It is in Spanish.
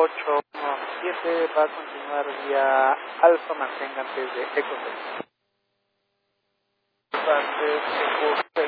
817 va a continuar vía Alfa, mantenga antes de Eco 6.